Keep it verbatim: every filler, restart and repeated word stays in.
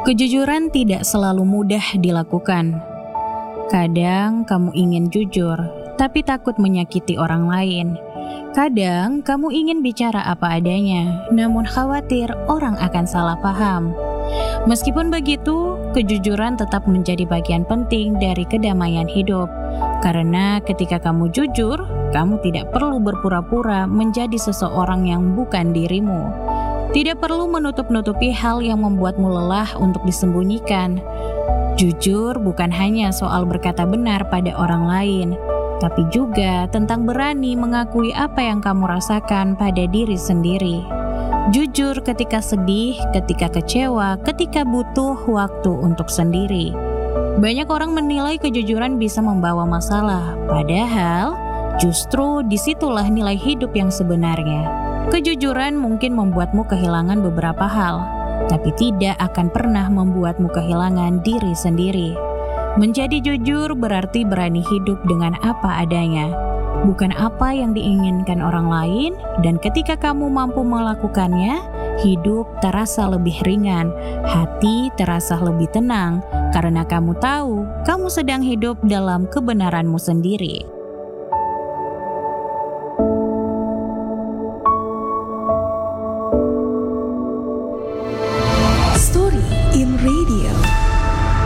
Kejujuran tidak selalu mudah dilakukan. Kadang kamu ingin jujur, tapi takut menyakiti orang lain. Kadang kamu ingin bicara apa adanya, namun khawatir orang akan salah paham. Meskipun begitu, kejujuran tetap menjadi bagian penting dari kedamaian hidup. Karena ketika kamu jujur, kamu tidak perlu berpura-pura menjadi seseorang yang bukan dirimu. Tidak perlu menutup-nutupi hal yang membuatmu lelah untuk disembunyikan. Jujur bukan hanya soal berkata benar pada orang lain, tapi juga tentang berani mengakui apa yang kamu rasakan pada diri sendiri. Jujur ketika sedih, ketika kecewa, ketika butuh waktu untuk sendiri. Banyak orang menilai kejujuran bisa membawa masalah, padahal justru disitulah nilai hidup yang sebenarnya. Kejujuran mungkin membuatmu kehilangan beberapa hal, tapi tidak akan pernah membuatmu kehilangan diri sendiri. Menjadi jujur berarti berani hidup dengan apa adanya, bukan apa yang diinginkan orang lain, dan ketika kamu mampu melakukannya, hidup terasa lebih ringan, hati terasa lebih tenang, karena kamu tahu kamu sedang hidup dalam kebenaranmu sendiri.